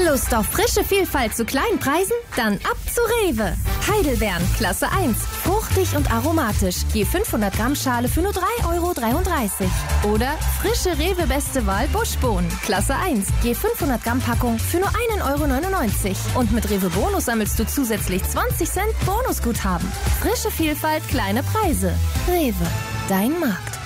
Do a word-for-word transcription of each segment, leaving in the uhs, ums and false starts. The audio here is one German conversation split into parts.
Lust auf frische Vielfalt zu kleinen Preisen? Dann ab zu Rewe. Heidelbeeren, Klasse eins. Fruchtig und aromatisch. Je fünfhundert Gramm Schale für nur drei Euro dreiunddreißig. Oder frische Rewe Beste Wahl Buschbohnen, Klasse eins. Je fünfhundert Gramm Packung für nur ein Euro neunundneunzig. Und mit Rewe Bonus sammelst du zusätzlich zwanzig Cent Bonusguthaben. Frische Vielfalt, kleine Preise. Rewe, dein Markt.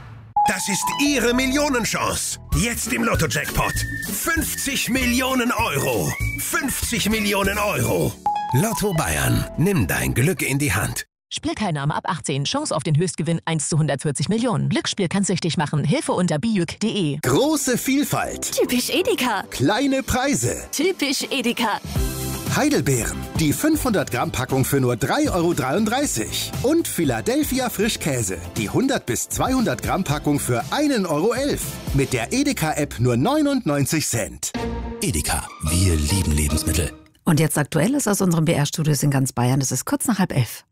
Das ist Ihre Millionenchance. Jetzt im Lotto-Jackpot. fünfzig Millionen Euro. fünfzig Millionen Euro. Lotto Bayern. Nimm dein Glück in die Hand. Spielteilnahme ab achtzehn. Chance auf den Höchstgewinn eins zu hundertvierzig Millionen. Glücksspiel kann süchtig machen. Hilfe unter bijuk punkt de. Große Vielfalt. Typisch Edeka. Kleine Preise. Typisch Edeka. Heidelbeeren. Die fünfhundert Gramm Packung für nur drei Euro dreiunddreißig. Und Philadelphia Frischkäse. Die hundert bis zweihundert Gramm Packung für ein Euro elf. Mit der Edeka-App nur neunundneunzig Cent. Edeka. Wir lieben Lebensmittel. Und jetzt Aktuelles aus unserem B R-Studios in ganz Bayern. Es ist kurz nach halb elf.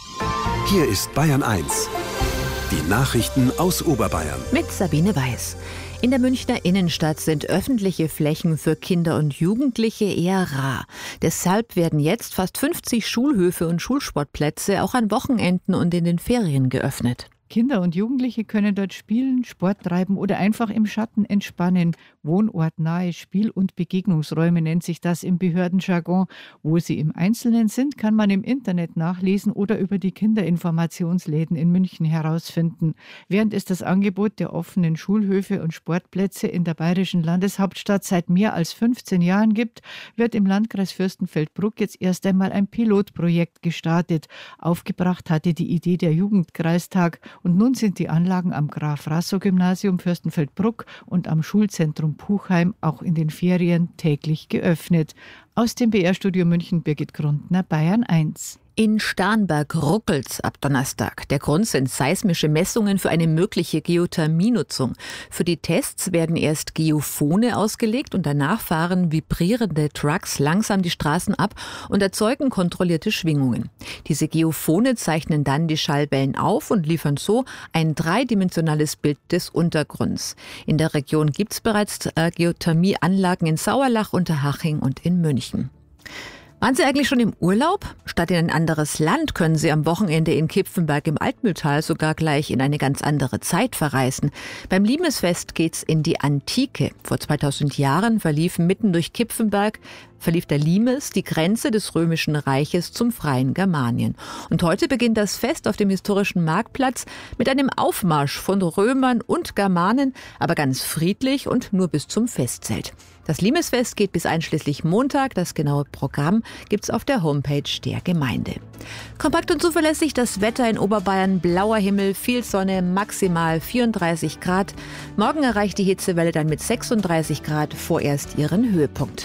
Hier ist Bayern eins. Die Nachrichten aus Oberbayern. Mit Sabine Weiß. In der Münchner Innenstadt sind öffentliche Flächen für Kinder und Jugendliche eher rar. Deshalb werden jetzt fast fünfzig Schulhöfe und Schulsportplätze auch an Wochenenden und in den Ferien geöffnet. Kinder und Jugendliche können dort spielen, Sport treiben oder einfach im Schatten entspannen. Wohnortnahe Spiel- und Begegnungsräume nennt sich das im Behördenjargon. Wo sie im Einzelnen sind, kann man im Internet nachlesen oder über die Kinderinformationsläden in München herausfinden. Während es das Angebot der offenen Schulhöfe und Sportplätze in der bayerischen Landeshauptstadt seit mehr als fünfzehn Jahren gibt, wird im Landkreis Fürstenfeldbruck jetzt erst einmal ein Pilotprojekt gestartet. Aufgebracht hatte die Idee der Jugendkreistag. Und nun sind die Anlagen am Graf-Rasso-Gymnasium Fürstenfeldbruck und am Schulzentrum Puchheim auch in den Ferien täglich geöffnet. Aus dem B R-Studio München Birgit Grundner, Bayern eins. In Starnberg ruckelt's ab Donnerstag. Der Grund sind seismische Messungen für eine mögliche Geothermienutzung. Für die Tests werden erst Geophone ausgelegt und danach fahren vibrierende Trucks langsam die Straßen ab und erzeugen kontrollierte Schwingungen. Diese Geophone zeichnen dann die Schallwellen auf und liefern so ein dreidimensionales Bild des Untergrunds. In der Region gibt's bereits äh, Geothermieanlagen in Sauerlach, Unterhaching und in München. Waren Sie eigentlich schon im Urlaub? Statt in ein anderes Land können Sie am Wochenende in Kipfenberg im Altmühltal sogar gleich in eine ganz andere Zeit verreisen. Beim Limesfest geht's in die Antike. Vor zweitausend Jahren verlief mitten durch Kipfenberg verlief der Limes die Grenze des Römischen Reiches zum freien Germanien. Und heute beginnt das Fest auf dem historischen Marktplatz mit einem Aufmarsch von Römern und Germanen, aber ganz friedlich und nur bis zum Festzelt. Das Limesfest geht bis einschließlich Montag. Das genaue Programm gibt's auf der Homepage der Gemeinde. Kompakt und zuverlässig das Wetter in Oberbayern. Blauer Himmel, viel Sonne, maximal vierunddreißig Grad. Morgen erreicht die Hitzewelle dann mit sechsunddreißig Grad vorerst ihren Höhepunkt.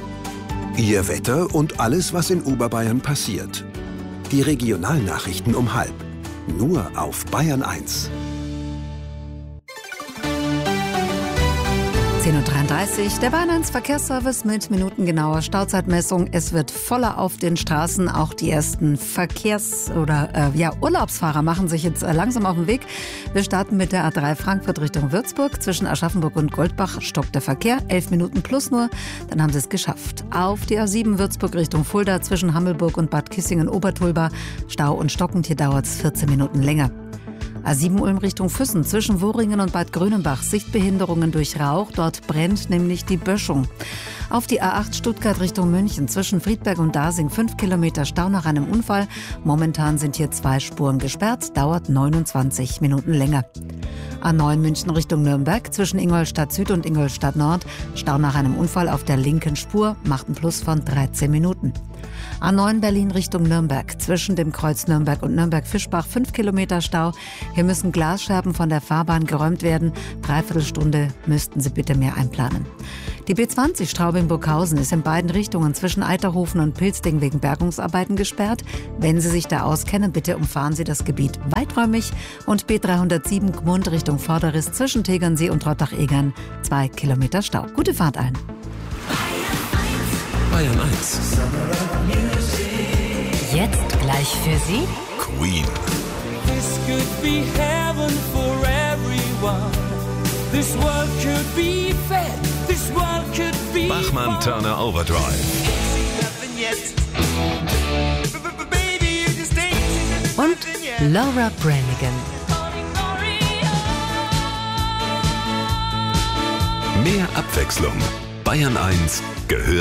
Ihr Wetter und alles, was in Oberbayern passiert. Die Regionalnachrichten um halb. Nur auf Bayern eins. zehn Uhr dreiunddreißig, der Bayern eins Verkehrsservice mit minutengenauer Stauzeitmessung. Es wird voller auf den Straßen. Auch die ersten Verkehrs- oder äh, ja, Urlaubsfahrer machen sich jetzt äh, langsam auf den Weg. Wir starten mit der A drei Frankfurt Richtung Würzburg. Zwischen Aschaffenburg und Goldbach stockt der Verkehr. elf Minuten plus nur, dann haben sie es geschafft. Auf die A sieben Würzburg Richtung Fulda zwischen Hammelburg und Bad Kissingen-Obertulba. Stau und stockend, hier dauert es vierzehn Minuten länger. A sieben Ulm Richtung Füssen zwischen Woringen und Bad Grönenbach. Sichtbehinderungen durch Rauch, dort brennt nämlich die Böschung. Auf die A acht Stuttgart Richtung München zwischen Friedberg und Dasing fünf Kilometer Stau nach einem Unfall. Momentan sind hier zwei Spuren gesperrt, dauert neunundzwanzig Minuten länger. A neun München Richtung Nürnberg zwischen Ingolstadt Süd und Ingolstadt Nord. Stau nach einem Unfall auf der linken Spur, macht einen Plus von dreizehn Minuten. A neun Berlin Richtung Nürnberg zwischen dem Kreuz Nürnberg und Nürnberg-Fischbach fünf Kilometer Stau. Hier müssen Glasscherben von der Fahrbahn geräumt werden. Dreiviertelstunde müssten Sie bitte mehr einplanen. Die B zwanzig Straubing-Burghausen ist in beiden Richtungen zwischen Eiterhofen und Pilzding wegen Bergungsarbeiten gesperrt. Wenn Sie sich da auskennen, bitte umfahren Sie das Gebiet weiträumig. Und B dreihundertsieben Gmund Richtung Vorderriss zwischen Tegernsee und Rottach-Egern zwei Kilometer Stau. Gute Fahrt allen. Bayern eins. Jetzt gleich für Sie Queen. This could be heaven for everyone. This world could be fair. This world could be Bachmann Turner Overdrive. Und Laura Branigan. Mehr Abwechslung. Bayern eins gehört